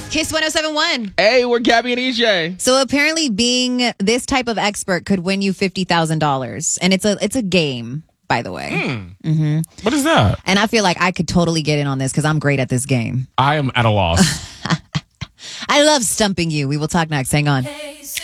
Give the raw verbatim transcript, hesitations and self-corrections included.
Kiss one oh seven point one. Hey, we're Gabby and E J. So apparently being this type of expert could win you fifty thousand dollars. And it's a it's a game, by the way. Mm. Mm-hmm. What is that? And I feel like I could totally get in on this because I'm great at this game. I am at a loss. I love stumping you. We will talk next. Hang on.